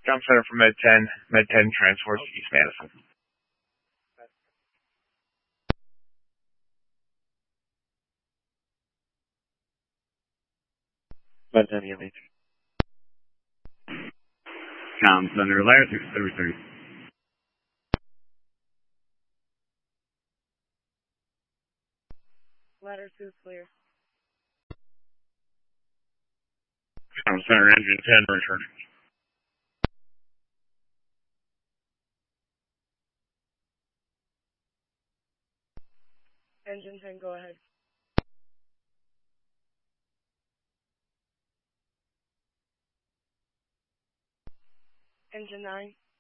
Jump Center for Med 10. Med 10 transports to East Madison. Med 10 EMH. Comm Center, Ladder 633. Ladder 2 clear. Comm Center, Engine 10 returning. Engine 10, go ahead. Engine 9.